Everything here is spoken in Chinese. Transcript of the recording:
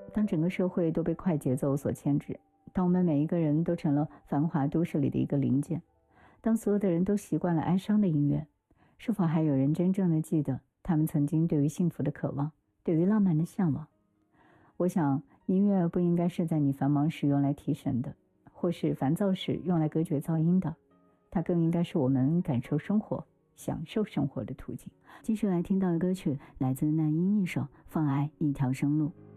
当整个社会都被快节奏所牵制，当我们每一个人都成了繁华都市里的一个零件，当所有的人都习惯了哀伤的音乐，是否还有人真正的记得他们曾经对于幸福的渴望，对于浪漫的向往？我想，音乐不应该是在你繁忙时用来提神的，或是烦躁时用来隔绝噪音的，它更应该是我们感受生活、享受生活的途径。继续来听到的歌曲来自那英一首《放爱一条生路》。